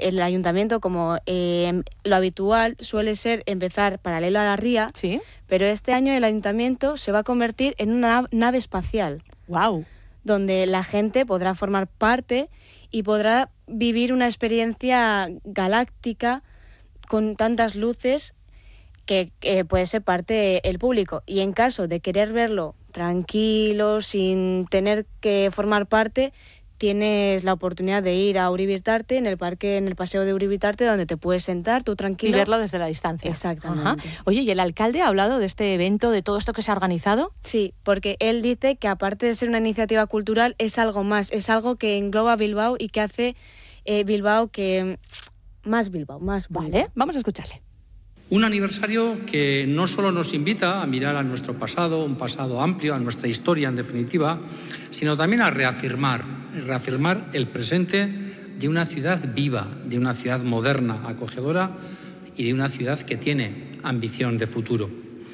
el ayuntamiento, como lo habitual, suele ser empezar paralelo a la ría, ¿Sí? pero este año el ayuntamiento se va a convertir en una nave espacial. ¡Wow! Donde la gente podrá formar parte y podrá vivir una experiencia galáctica con tantas luces que puede ser parte el público. Y en caso de querer verlo tranquilo, sin tener que formar parte, tienes la oportunidad de ir a Uribitarte, en el paseo de Uribitarte, donde te puedes sentar tú tranquilo. Y verlo desde la distancia. Exactamente. Ajá. Oye, ¿y el alcalde ha hablado de este evento, de todo esto que se ha organizado? Sí, porque él dice que aparte de ser una iniciativa cultural, es algo más, es algo que engloba Bilbao y que hace Bilbao que... Más Bilbao. Vale, vamos a escucharle. Un aniversario que no solo nos invita a mirar a nuestro pasado, un pasado amplio, a nuestra historia en definitiva, sino también a reafirmar el presente de una ciudad viva, de una ciudad moderna, acogedora y de una ciudad que tiene ambición de futuro.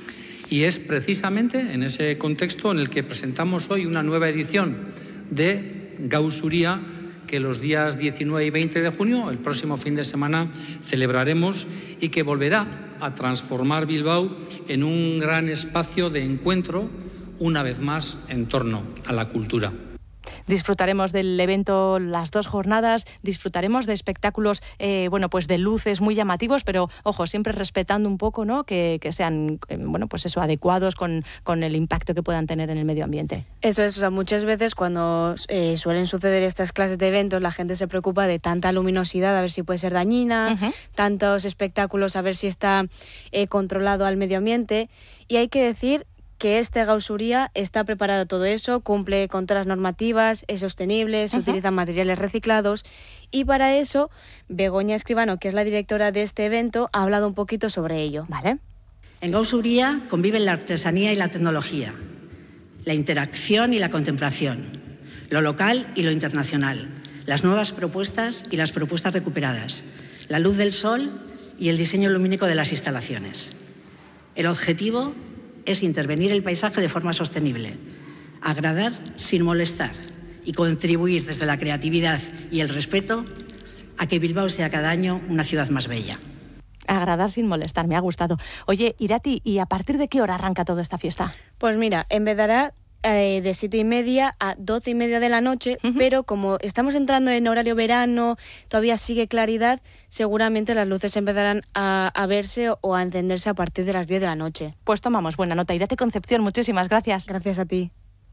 Y es precisamente en ese contexto en el que presentamos hoy una nueva edición de Gauss Uría, que los días 19 y 20 de junio, el próximo fin de semana, celebraremos y que volverá a transformar Bilbao en un gran espacio de encuentro, una vez más, en torno a la cultura. Disfrutaremos del evento las 2 jornadas, disfrutaremos de espectáculos, pues de luces muy llamativos, pero ojo, siempre respetando un poco, ¿no? Que sean, adecuados con el impacto que puedan tener en el medio ambiente. Eso es, o sea, muchas veces cuando suelen suceder estas clases de eventos, la gente se preocupa de tanta luminosidad, a ver si puede ser dañina, tantos espectáculos, a ver si está controlado al medio ambiente, y hay que decir que este Gauss Uría está preparado todo eso, cumple con todas las normativas, es sostenible, se utilizan materiales reciclados, y para eso Begoña Escribano, que es la directora de este evento, ha hablado un poquito sobre ello. Vale. En Gauss Uría conviven la artesanía y la tecnología, la interacción y la contemplación, lo local y lo internacional, las nuevas propuestas y las propuestas recuperadas, la luz del sol y el diseño lumínico de las instalaciones. El objetivo es intervenir el paisaje de forma sostenible, agradar sin molestar y contribuir desde la creatividad y el respeto a que Bilbao sea cada año una ciudad más bella. Agradar sin molestar, me ha gustado. Oye, Irati, ¿y a partir de qué hora arranca toda esta fiesta? Pues mira, empezará de 7:30 a 12:30 de la noche, pero como estamos entrando en horario verano, todavía sigue claridad, seguramente las luces empezarán a verse o a encenderse a partir de las 10 de la noche. Pues tomamos buena nota. Irati Concepción, muchísimas gracias. Gracias a ti.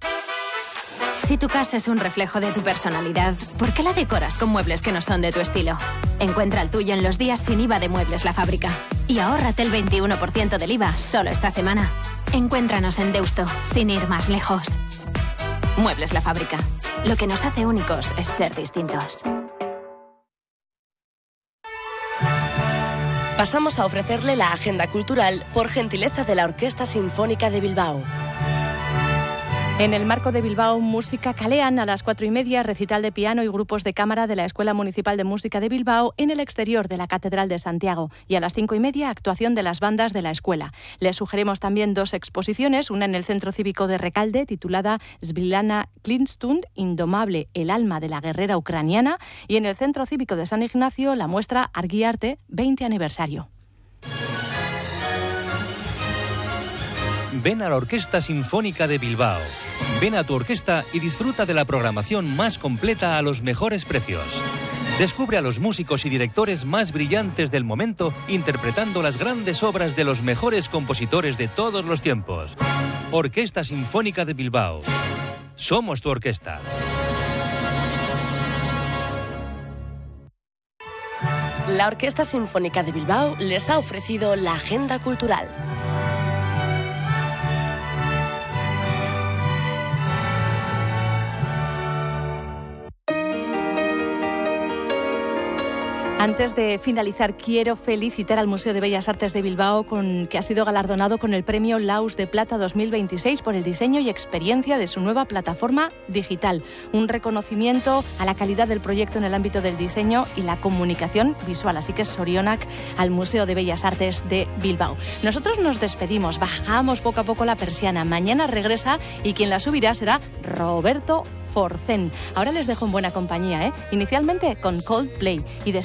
Si tu casa es un reflejo de tu personalidad, ¿por qué la decoras con muebles que no son de tu estilo? Encuentra el tuyo en los días sin IVA de Muebles La Fábrica. Y ahórrate el 21% del IVA solo esta semana. Encuéntranos en Deusto, sin ir más lejos. Muebles La Fábrica. Lo que nos hace únicos es ser distintos. Pasamos a ofrecerle la agenda cultural por gentileza de la Orquesta Sinfónica de Bilbao. En el marco de Bilbao Música Kalean, a las 4:30, recital de piano y grupos de cámara de la Escuela Municipal de Música de Bilbao en el exterior de la Catedral de Santiago. Y a las 5:30, actuación de las bandas de la escuela. Les sugerimos también 2 exposiciones, una en el Centro Cívico de Recalde, titulada Svilana Klinstund, Indomable, el alma de la guerrera ucraniana, y en el Centro Cívico de San Ignacio, la muestra Argiarte, 20 aniversario. Ven a la Orquesta Sinfónica de Bilbao. Ven a tu orquesta y disfruta de la programación más completa a los mejores precios. Descubre a los músicos y directores más brillantes del momento interpretando las grandes obras de los mejores compositores de todos los tiempos. Orquesta Sinfónica de Bilbao. Somos tu orquesta. La Orquesta Sinfónica de Bilbao les ha ofrecido la agenda cultural. Antes de finalizar, quiero felicitar al Museo de Bellas Artes de Bilbao, que ha sido galardonado con el premio Laus de Plata 2026 por el diseño y experiencia de su nueva plataforma digital. Un reconocimiento a la calidad del proyecto en el ámbito del diseño y la comunicación visual. Así que sorionak al Museo de Bellas Artes de Bilbao. Nosotros nos despedimos, bajamos poco a poco la persiana. Mañana regresa y quien la subirá será Roberto Forcén. Ahora les dejo en buena compañía, Inicialmente con Coldplay y después